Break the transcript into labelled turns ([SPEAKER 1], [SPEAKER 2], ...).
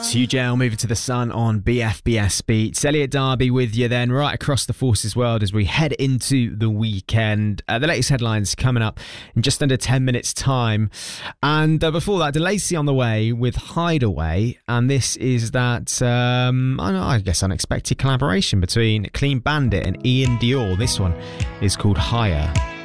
[SPEAKER 1] 2JL moving to the sun on BFBS Beats. Elliot Darby with you then, right across the Forces world as we head into the weekend. The latest headlines coming up in just under 10 minutes time. And before that, DeLacy on the way with Hideaway. And this is that, I guess, unexpected collaboration between Clean Bandit and Ian Dior. This one is called Higher.